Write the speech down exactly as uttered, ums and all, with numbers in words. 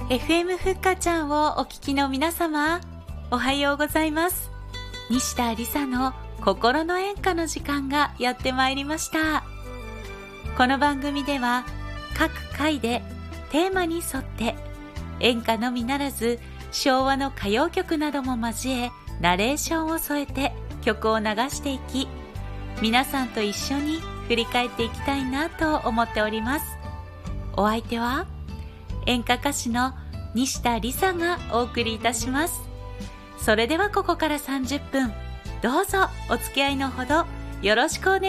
エフエム ふっかちゃんをお聞きの皆様、おはようございます。西田理沙の心の演歌の時間がやってまいりました。この番組では各回でテーマに沿って演歌のみならず昭和の歌謡曲なども交えナレーションを添えて曲を流していき、皆さんと一緒に振り返っていきたいなと思っております。お相手は演歌歌手の西田理沙がお送りいたします。それではここからさんじゅっぷん、どうぞお付き合いのほどよろしくお願いします。